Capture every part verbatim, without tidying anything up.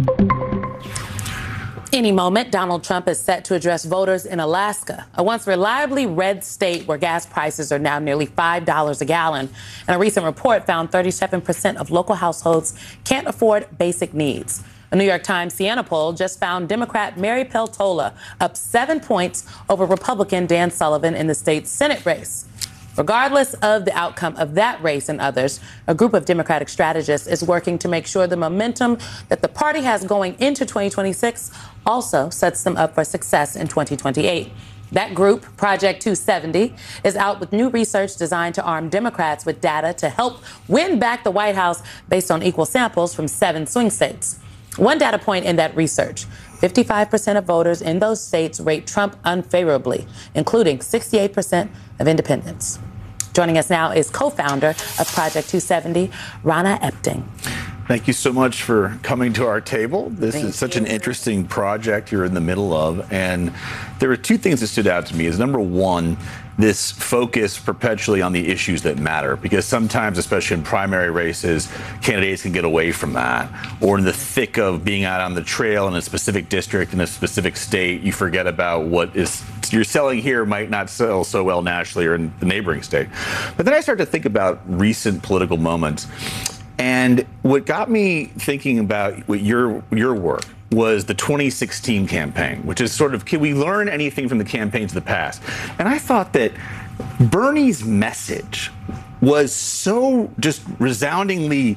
Any moment, Donald Trump is set to address voters in Alaska, a once reliably red state where gas prices are now nearly five dollars a gallon. And a recent report found thirty-seven percent of local households can't afford basic needs. A New York Times Siena poll just found Democrat Mary Peltola up seven points over Republican Dan Sullivan in the state's Senate race. Regardless of the outcome of that race and others, a group of Democratic strategists is working to make sure the momentum that the party has going into twenty twenty-six also sets them up for success in twenty twenty-eight. That group, Project two seventy, is out with new research designed to arm Democrats with data to help win back the White House based on equal samples from seven swing states. One data point in that research, fifty-five percent of voters in those states rate Trump unfavorably, including sixty-eight percent of independents. Joining us now is co-founder of Project two seventy, Rana Epting. Thank you so much for coming to our table. This Thank is such you. an interesting project you're in the middle of. And there were two things that stood out to me. Is number one, this focus perpetually on the issues that matter, because sometimes, especially in primary races, candidates can get away from that. Or in the thick of being out on the trail in a specific district in a specific state, you forget about what is you're selling here might not sell so well nationally or in the neighboring state. But then I started to think about recent political moments. And what got me thinking about what your your work was the twenty sixteen campaign, which is sort of, can we learn anything from the campaigns of the past? And I thought that Bernie's message was so just resoundingly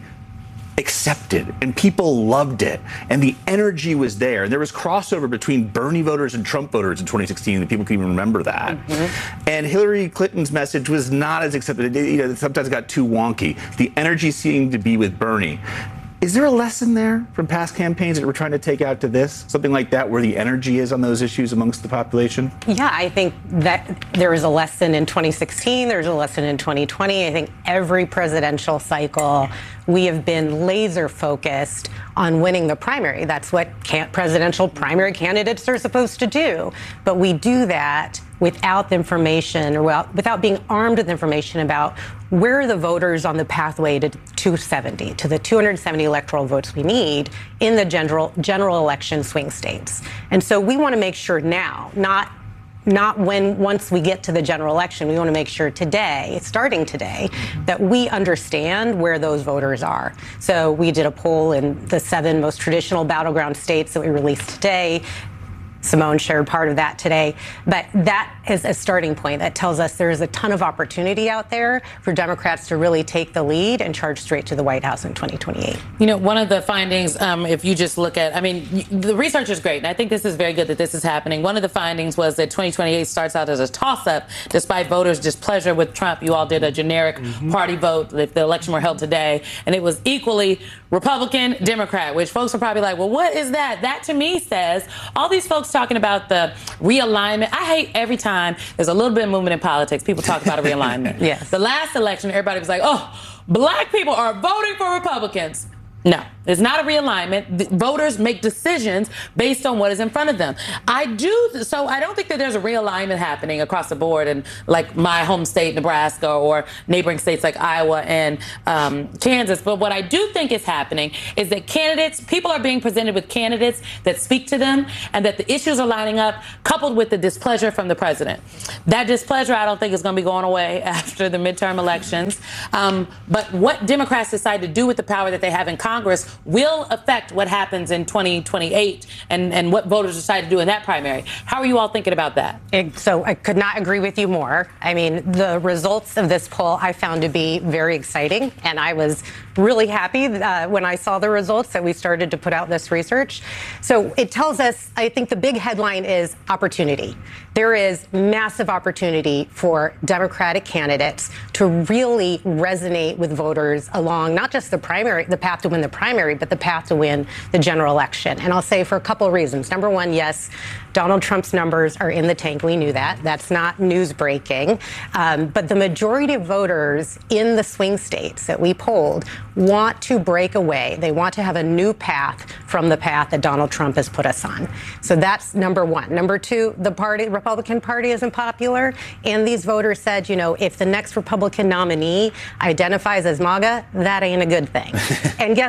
accepted, and people loved it, and the energy was there, and there was crossover between Bernie voters and Trump voters in twenty sixteen, that people can even remember that. Mm-hmm. And Hillary Clinton's message was not as accepted. It, you know, sometimes it got too wonky. The energy seemed to be with Bernie. Is there a lesson there from past campaigns that we're trying to take out to this? Something like that, where the energy is on those issues amongst the population? Yeah, I think that there is a lesson in twenty sixteen. There's a lesson in twenty twenty. I think every presidential cycle, we have been laser focused on winning the primary. That's what can- presidential primary candidates are supposed to do. But we do that without the information, or well, without being armed with information about where are the voters on the pathway to two seventy, to the two hundred seventy electoral votes we need in the general general election swing states. And so we want to make sure now, not not when once we get to the general election, we want to make sure today, starting today, that we understand where those voters are. So we did a poll in the seven most traditional battleground states that we released today. Simone shared part of that today. But that is a starting point that tells us there is a ton of opportunity out there for Democrats to really take the lead and charge straight to the White House in twenty twenty-eight. You know, one of the findings, um, if you just look at, I mean, the research is great, and I think this is very good that this is happening. One of the findings was that twenty twenty-eight starts out as a toss-up, despite voters' displeasure with Trump. You all did a generic mm-hmm. party vote if the election were held today, and it was equally Republican, Democrat, which folks are probably like, well, what is that? That to me says all these folks talking about the realignment. I hate every time there's a little bit of movement in politics, people talk about a realignment. Yes. The last election, everybody was like, oh, black people are voting for Republicans. No, it's not a realignment. The voters make decisions based on what is in front of them. I do, so I don't think that there's a realignment happening across the board in like my home state, Nebraska, or neighboring states like Iowa and um, Kansas. But what I do think is happening is that candidates, people are being presented with candidates that speak to them, and that the issues are lining up, coupled with the displeasure from the president. That displeasure, I don't think, is going to be going away after the midterm elections. Um, but what Democrats decide to do with the power that they have in Congress Congress will affect what happens in twenty twenty-eight and, and what voters decide to do in that primary. How are you all thinking about that? It, so I could not agree with you more. I mean, the results of this poll I found to be very exciting, and I was really happy uh, when I saw the results that we started to put out this research. So it tells us, I think the big headline is opportunity. There is massive opportunity for Democratic candidates to really resonate with voters along not just the primary, the path to win the primary, but the path to win the general election. And I'll say for a couple of reasons. Number one, yes, Donald Trump's numbers are in the tank. We knew that. That's not news breaking. Um, but the majority of voters in the swing states that we polled want to break away. They want to have a new path from the path that Donald Trump has put us on. So that's number one. Number two, the party, Republican Party isn't popular. And these voters said, you know, if the next Republican nominee identifies as MAGA, that ain't a good thing. And guess what?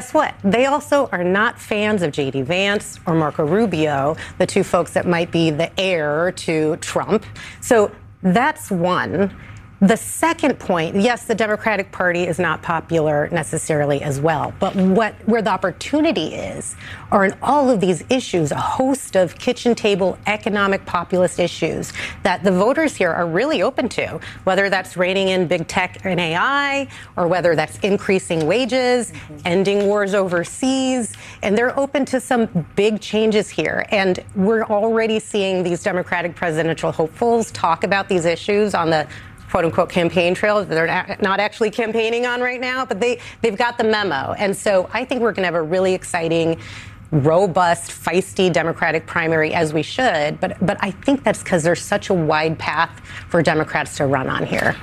they also are not fans of J D Vance or Marco Rubio, the two folks that might be the heir to Trump. So that's one. The second point, yes, the Democratic Party is not popular necessarily as well, but what where the opportunity is are in all of these issues, a host of kitchen table economic populist issues that the voters here are really open to, whether that's reining in big tech and A I, or whether that's increasing wages, mm-hmm. ending wars overseas, and they're open to some big changes here. And we're already seeing these Democratic presidential hopefuls talk about these issues on the quote-unquote campaign trail that they're not actually campaigning on right now, but they, they've got the memo. And so I think we're going to have a really exciting, robust, feisty Democratic primary, as we should. But, but I think that's because there's such a wide path for Democrats to run on here.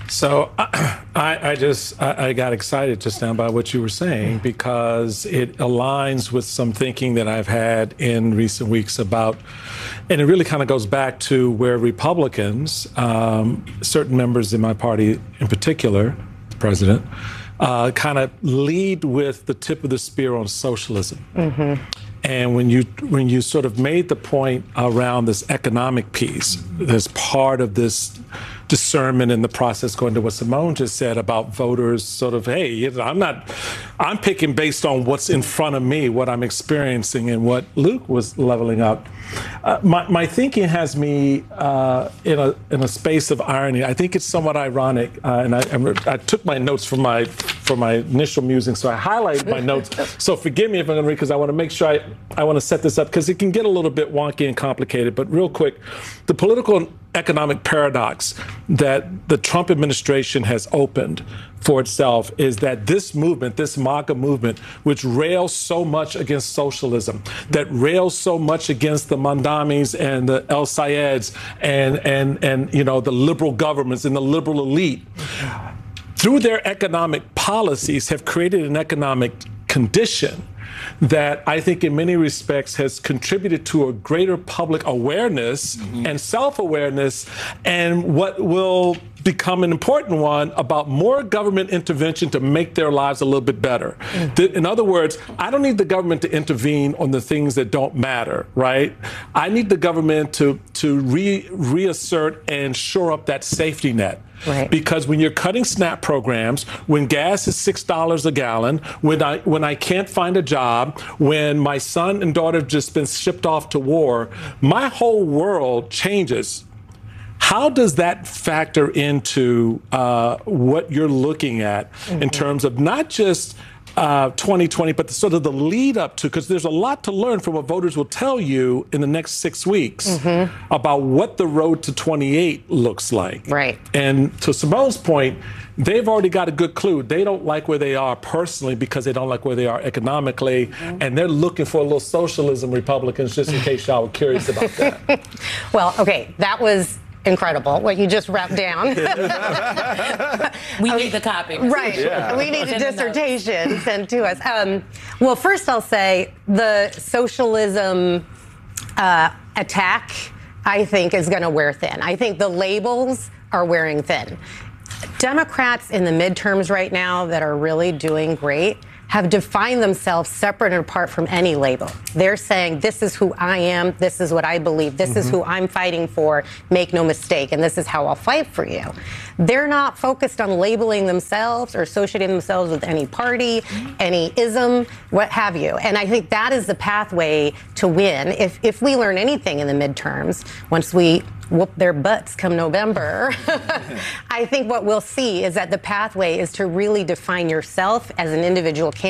So I, I just I, I got excited just now by what you were saying, because it aligns with some thinking that I've had in recent weeks about, and it really kind of goes back to where Republicans, um, certain members in my party in particular, the president, uh, kind of lead with the tip of the spear on socialism. Mm-hmm. And when you when you sort of made the point around this economic piece, as part of this discernment in the process, going to what Simone just said about voters sort of, hey, you know, I'm not, I'm picking based on what's in front of me, what I'm experiencing, and what Luke was leveling up. Uh, my, my thinking has me uh, in a in a space of irony. I think it's somewhat ironic, uh, and I, I took my notes from my from my initial musing, so I highlighted my notes. So forgive me if I'm going to read, because I want to make sure I, I want to set this up, because it can get a little bit wonky and complicated. But real quick, the political and economic paradox that the Trump administration has opened for itself is that this movement, this MAGA movement, which rails so much against socialism, that rails so much against the Mandamis and the El Sayeds and, and, and, you know, the liberal governments and the liberal elite, through their economic policies have created an economic condition that I think in many respects has contributed to a greater public awareness mm-hmm. and self-awareness, and what will become an important one about more government intervention to make their lives a little bit better. Mm-hmm. In other words, I don't need the government to intervene on the things that don't matter, right? I need the government to, to re, reassert and shore up that safety net. Right. Because when you're cutting SNAP programs, when gas is six dollars a gallon, when I when I can't find a job, when my son and daughter have just been shipped off to war, my whole world changes. How does that factor into uh, what you're looking at mm-hmm. in terms of not just Uh, twenty twenty, but the, sort of the lead up to, because there's a lot to learn from what voters will tell you in the next six weeks mm-hmm. about what the road to twenty-eight looks like. Right. And to Simone's point, they've already got a good clue. They don't like where they are personally because they don't like where they are economically, mm-hmm. and they're looking for a little socialism, Republicans, just in case y'all were curious about that. Well, okay, that was incredible what you just wrapped down. We need the copy. Right. Yeah. We need a dissertation sent to us. Um, well, first I'll say the socialism uh, attack, I think, is going to wear thin. I think the labels are wearing thin. Democrats in the midterms right now that are really doing great have defined themselves separate and apart from any label. They're saying, this is who I am, this is what I believe, this mm-hmm. is who I'm fighting for, make no mistake, and this is how I'll fight for you. They're not focused on labeling themselves or associating themselves with any party, any ism, what have you. And I think that is the pathway to win. If, if we learn anything in the midterms, once we whoop their butts come November, I think what we'll see is that the pathway is to really define yourself as an individual candidate.